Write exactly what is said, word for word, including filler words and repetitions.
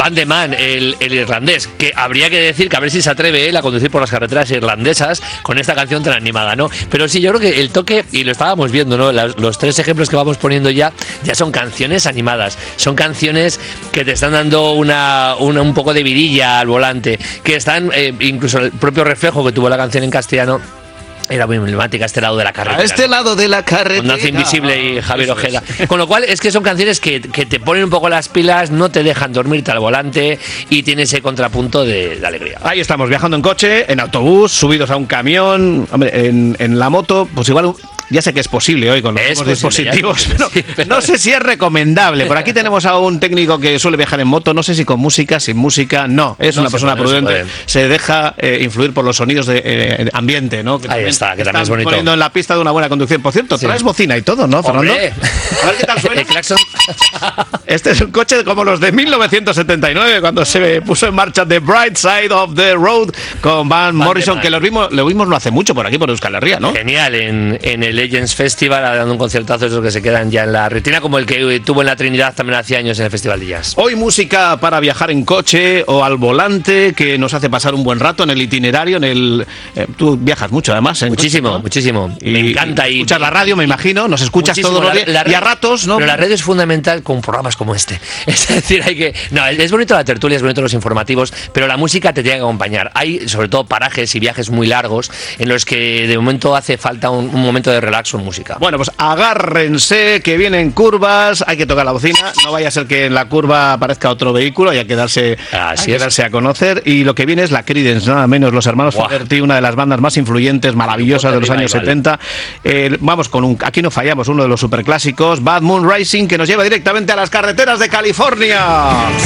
Van de Man, el, el irlandés, que habría que decir que a ver si se atreve él a conducir por las carreteras irlandesas con esta canción tan animada, ¿no? Pero sí, yo creo que el toque, y lo estábamos viendo, ¿no? Los, los tres ejemplos que vamos poniendo ya, ya son canciones animadas, son canciones que te están dando una, una un poco de vidilla al volante, que están, eh, incluso el propio reflejo que tuvo la canción en castellano, era muy emblemática, este lado de la carretera. A este, ¿no?, lado de la carretera. Con Danza Invisible y Javier Ojeda. Con lo cual, es que son canciones que, que te ponen un poco las pilas, no te dejan dormirte al volante y tiene ese contrapunto de, de alegría. Ahí estamos, viajando en coche, en autobús, subidos a un camión, hombre, en, en la moto, pues igual... Ya sé que es posible hoy con los nuevos dispositivos, pero sí, pero... no sé si es recomendable. Por aquí tenemos a un técnico que suele viajar en moto, no sé si con música, sin música, no. Es no una persona puede, prudente, se, se deja eh, influir por los sonidos de eh, ambiente, ¿no? Que Ahí está, que también es bonito. Poniendo en la pista de una buena conducción. Por cierto, sí. Traes bocina y todo, ¿no, Fernando? ¡Hombre! A ver qué tal suena. El claxon. Este es un coche como los de mil novecientos setenta y nueve, cuando se puso en marcha The Bright Side of the Road con Van, Van Morrison, que lo vimos, lo vimos no hace mucho por aquí, por Euskal Herria, ¿no? Genial, en, en el Legends Festival, dando un concertazo, esos que se quedan ya en la retina, como el que tuvo en la Trinidad también hace años en el Festival de Jazz. Hoy música para viajar en coche o al volante, que nos hace pasar un buen rato en el itinerario, en el... Eh, tú viajas mucho, además. En muchísimo, coche, ¿no? muchísimo. Y, me encanta. Y escuchas la radio, me imagino, nos escuchas muchísimo. todos los días, y a ratos, ¿no? Pero la radio es fundamental con programas como este. Es decir, hay que... No, es bonito la tertulia, es bonito los informativos, pero la música te tiene que acompañar. Hay, sobre todo, parajes y viajes muy largos en los que de momento hace falta un, un momento de relax con música. Bueno, pues agárrense, que vienen curvas, hay que tocar la bocina, no vaya a ser que en la curva aparezca otro vehículo, hay que darse, hay que darse a conocer. Y lo que viene es la Creedence, nada menos, los hermanos Fogerty, una de las bandas más influyentes, maravillosas de los años setenta. Eh, vamos con un, aquí no fallamos, uno de los superclásicos, Bad Moon Rising, que nos lleva directamente a las carreteras de California.